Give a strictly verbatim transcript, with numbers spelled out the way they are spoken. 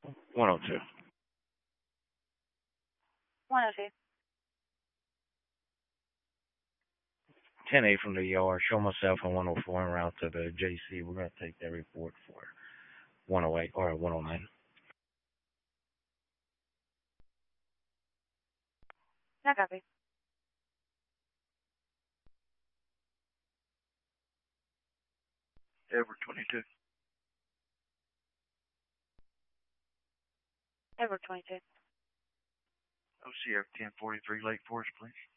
one oh two. one oh two. ten eight from the yard. Show myself on one oh four en route to the J C. We're going to take that report for one oh eight or one oh nine. No copy. Edward twenty-two. Edward twenty-two. O C F ten forty-three Lake Forest, please.